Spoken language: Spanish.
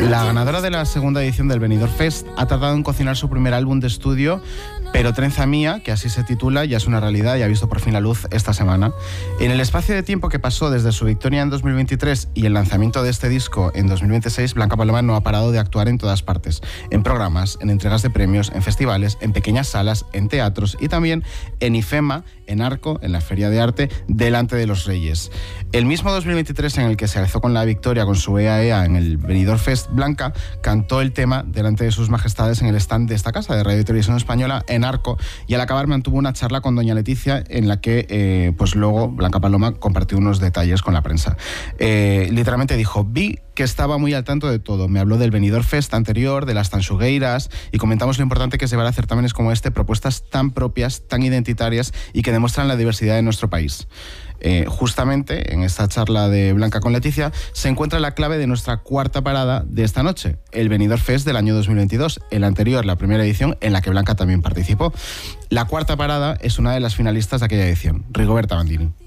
La ganadora de la segunda edición del Benidorm Fest ha tardado en cocinar su primer álbum de estudio, Pero Trenza Mía, que así se titula, ya es una realidad y ha visto por fin la luz esta semana. En el espacio de tiempo que pasó desde su victoria en 2023 y el lanzamiento de este disco en 2026, Blanca Paloma no ha parado de actuar en todas partes, en programas, en entregas de premios, en festivales, en pequeñas salas, en teatros y también en IFEMA, en Arco, en la Feria de Arte, delante de los Reyes. El mismo 2023 en el que se alzó con la victoria con su EAEA en el Benidorm Fest, Blanca cantó el tema delante de sus majestades en el stand de esta casa de Radio y Televisión Española en Arco, y al acabar mantuvo una charla con doña Leticia en la que pues luego Blanca Paloma compartió unos detalles con la prensa. Literalmente dijo: vi que estaba muy al tanto de todo. Me habló del Benidorm Fest anterior, de las Tanxugueiras, y comentamos lo importante que es llevar a certámenes como este propuestas tan propias, tan identitarias y que demuestran la diversidad de nuestro país. Justamente en esta charla de Blanca con Leticia se encuentra la clave de nuestra cuarta parada de esta noche, el Benidorm Fest del año 2022, el anterior, la primera edición en la que Blanca también participó. La cuarta parada es una de las finalistas de aquella edición, Rigoberta Bandini.